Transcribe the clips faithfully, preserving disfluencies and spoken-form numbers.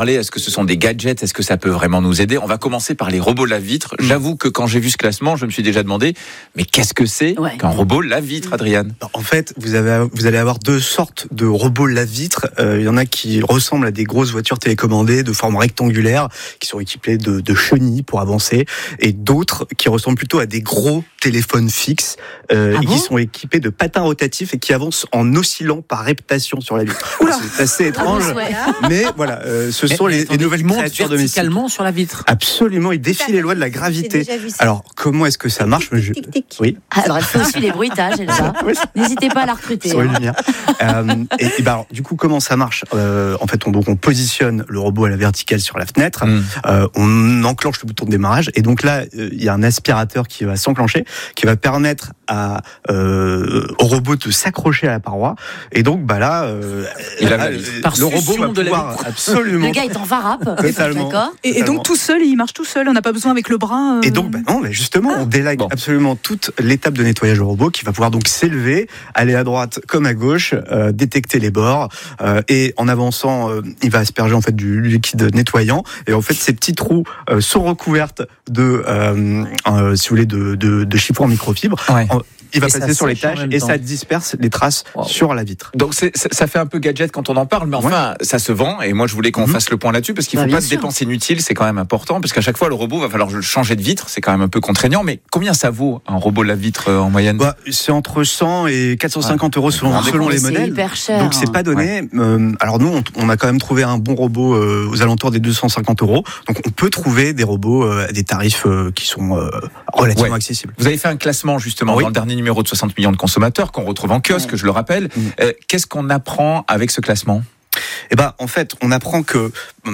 parler. Est-ce que ce sont des gadgets? Est-ce que ça peut vraiment nous aider? On va commencer par les robots lave-vitre. J'avoue que quand j'ai vu ce classement, je me suis déjà demandé, mais qu'est-ce que c'est ouais. qu'un robot lave-vitre, Adriane? En fait, vous, avez, vous allez avoir deux sortes de robots lave-vitre. Euh, il y en a qui ressemblent à des grosses voitures télécommandées de forme rectangulaire, qui sont équipées de, de chenilles pour avancer, et d'autres qui ressemblent plutôt à des gros téléphones fixes, euh, ah et bon qui sont équipés de patins rotatifs et qui avancent en oscillant par réputation sur la vitre. C'est assez étrange, ah, ouais. mais voilà, euh, ce mais, sont mais les, les nouvelles créatures domestiques. Verticalement sur la vitre. Absolument, ils défient les lois de la gravité. Alors, comment est-ce que ça marche? tic, tic, tic. Oui. Alors, elle fait aussi les bruitages, Elsa. Oui. N'hésitez pas à la recruter. Sur hein. euh, et, et bah, alors, du coup, comment ça marche? euh, En fait, on, donc, on positionne le robot à la verticale sur la fenêtre, mmh. euh, on enclenche le bouton de démarrage, et donc là, il euh, y a un aspirateur qui va s'enclencher, qui va permettre à, euh, au robot de s'accrocher à la paroi, et donc bah là, euh, là le robot va pouvoir absolument. Le gars est en varap, totalement. D'accord. Et, et donc tout seul, il marche tout seul, on n'a pas besoin avec le bras. Euh... Et donc bah non, mais justement, ah. on délègue bon. absolument toute l'étape de nettoyage au robot, qui va pouvoir donc s'élever, aller à droite comme à gauche, euh, détecter les bords, euh, et en avançant, euh, il va asperger en fait du liquide nettoyant, et en fait ces petits trous euh, sont recouvertes de, euh, euh, si vous voulez, de, de, de chiffons en microfibre. Ouais. En, il va et passer sur les tâches et temps. ça disperse les traces wow. sur la vitre. Donc c'est, ça fait un peu gadget quand on en parle, mais enfin ouais. ça se vend, et moi je voulais qu'on mmh. fasse le point là-dessus, parce qu'il ne faut bah, pas de dépenses inutiles, c'est quand même important, parce qu'à chaque fois le robot va falloir changer de vitre, c'est quand même un peu contraignant. Mais combien ça vaut un robot lave-vitre en moyenne? Bah, c'est entre cent et quatre cent cinquante ouais. euros selon, selon les modèles. C'est hyper cher. Donc c'est pas donné. Ouais. Euh, alors nous on, on a quand même trouvé un bon robot euh, aux alentours des deux cent cinquante euros. Donc on peut trouver des robots euh, à des tarifs euh, qui sont euh, relativement ouais. accessibles. Vous avez fait un classement justement oui. dans le dernier numéro de soixante millions de consommateurs qu'on retrouve en kiosque, ouais. je le rappelle. Mmh. Euh, qu'est-ce qu'on apprend avec ce classement? Eh ben, en fait, on apprend que,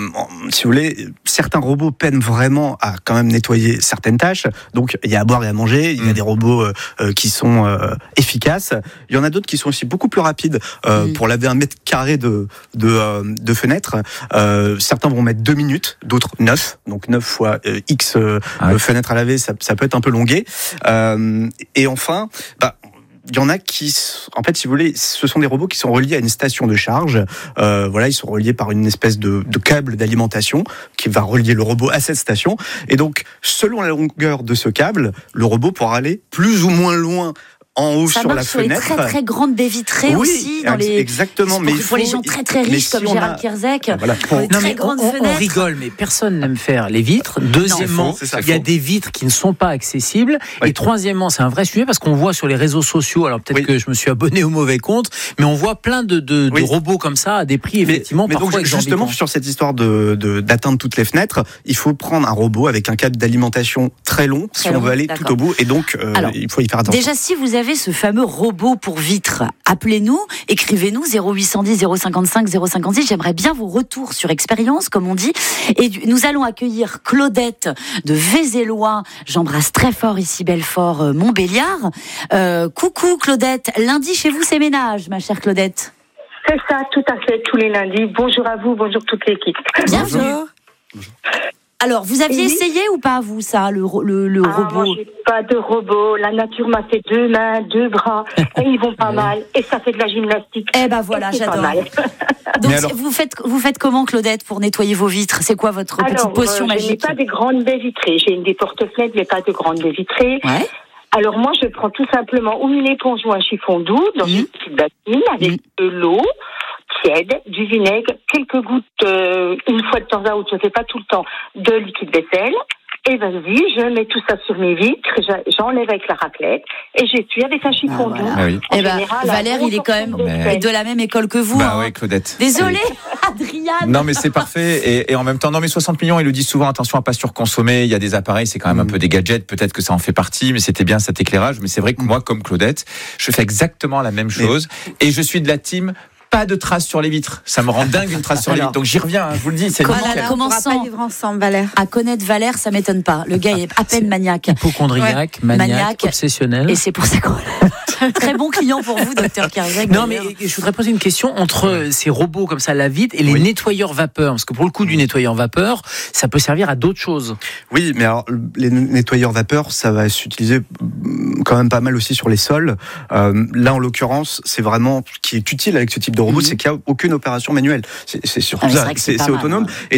si vous voulez, certains robots peinent vraiment à quand même nettoyer certaines tâches. Donc, il y a à boire et à manger. Il y a mmh. des robots euh, qui sont euh, efficaces. Il y en a d'autres qui sont aussi beaucoup plus rapides euh, mmh. pour laver un mètre carré de de, euh, de fenêtre. Euh, certains vont mettre deux minutes, d'autres neuf. Donc neuf fois euh, x euh, ah ouais. fenêtres à laver, ça, ça peut être un peu longué. Euh, et enfin, bah il y en a qui, en fait, si vous voulez, ce sont des robots qui sont reliés à une station de charge. Euh, voilà, ils sont reliés par une espèce de, de câble d'alimentation qui va relier le robot à cette station. Et donc, selon la longueur de ce câble, le robot pourra aller plus ou moins loin en haut ça sur la sur fenêtre. Ça marche sur les très très grandes baies vitrées oui, aussi. Dans les... exactement. Pour, mais pour il faut, les gens très très riches comme si Gérald a... Kierzek. Voilà. Pour les non, très grandes on, fenêtres. On rigole, mais personne n'aime faire les vitres. Deuxièmement, il y a des vitres qui ne sont pas accessibles. Oui. Et troisièmement, c'est un vrai sujet parce qu'on voit sur les réseaux sociaux, alors peut-être oui. que je me suis abonné au mauvais compte, mais on voit plein de, de, oui. de robots comme ça à des prix effectivement mais, mais parfois donc, justement, sur cette histoire de, de, d'atteindre toutes les fenêtres, il faut prendre un robot avec un câble d'alimentation très long très si long, on veut aller d'accord. tout au bout. Et donc, euh, alors, il faut y faire attention. Déjà, si vous avez ce fameux robot pour vitres, appelez-nous, écrivez-nous zéro huit cent dix zéro cinquante-cinq zéro cinquante-six. J'aimerais bien vos retours sur expérience, comme on dit. Et nous allons accueillir Claudette de Vézélois. J'embrasse très fort ici Belfort, euh, Montbéliard. Euh, coucou Claudette. Lundi chez vous, c'est ménage, ma chère Claudette. C'est ça, tout à fait, tous les lundis. Bonjour à vous, bonjour toute l'équipe. Bienvenue. Bonjour. Bonjour. Alors, vous aviez oui. essayé ou pas, vous, ça, le, le, le ah, robot? Moi, j'ai pas de robot. La nature m'a fait deux mains, deux bras, et ils vont pas mal. Et ça fait de la gymnastique. Eh ben voilà, j'adore. Donc, alors... vous faites, vous faites comment, Claudette, pour nettoyer vos vitres? C'est quoi votre alors, petite potion euh, magique? Je n'ai pas des grandes baies vitrées. J'ai une des porte-fenêtres, mais pas de grandes baies vitrées. Ouais. Alors, moi, je prends tout simplement ou une éponge ou un chiffon doux dans mmh. une petite bassine avec mmh. de l'eau tiède, du vinaigre, quelques gouttes, euh, une fois de temps à autre, je ne fais pas tout le temps, de liquide vaisselle. Et vas-y, je mets tout ça sur mes vitres, j'enlève avec la raclette et j'essuie avec un chiffon ah, doux. voilà. Ah oui. Eh ben, Valère, il est quand même mais... de la même école que vous. Bah hein. oui, Claudette. Désolée, Adriane. Non, mais c'est parfait. Et, et en même temps, non, mais soixante millions, ils le disent souvent, attention à pas surconsommer. Il y a des appareils, c'est quand même mmh. un peu des gadgets. Peut-être que ça en fait partie, mais c'était bien cet éclairage. Mais c'est vrai que moi, comme Claudette, je fais exactement la même chose. Mais... Et je suis de la team. Pas de traces sur les vitres. Ça me rend dingue une trace sur les vitres. Donc j'y reviens, hein, je vous le dis. C'est voilà, là, commençons pas vivre ensemble, Valère. À connaître Valère, ça m'étonne pas. Le gars est à peine maniaque. Hypochondriaque, ouais. maniaque, maniaque, obsessionnel. Et c'est pour ça qu'on très bon client pour vous, docteur Kierzek. Non, mais je voudrais poser une question entre ces robots comme ça, la vitre, et les oui. nettoyeurs vapeur. Parce que pour le coup du nettoyeur vapeur, ça peut servir à d'autres choses. Oui, mais alors les nettoyeurs vapeur, ça va s'utiliser quand même pas mal aussi sur les sols. Euh, là, en l'occurrence, c'est vraiment ce qui est utile avec ce type de robot, mmh. c'est qu'il n'y a aucune opération manuelle. C'est, c'est surtout ah, ça, c'est, c'est, c'est autonome. Et